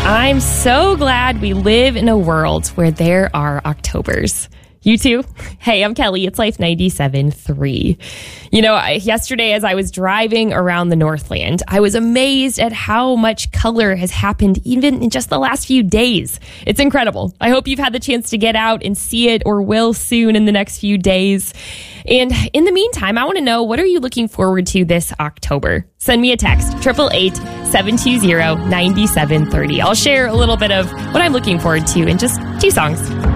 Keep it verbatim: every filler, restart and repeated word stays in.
I'm so glad we live in a world where there are Octobers. You too? Hey, I'm Kelly. It's Life ninety-seven point three. You know, I, yesterday as I was driving around the Northland, I was amazed at how much color has happened even in just the last few days. It's incredible. I hope you've had the chance to get out and see it or will soon in the next few days. And in the meantime, I want to know, what are you looking forward to this October? Send me a text, eight eight eight, seven two zero, nine seven three zero. I'll share a little bit of what I'm looking forward to in just two songs.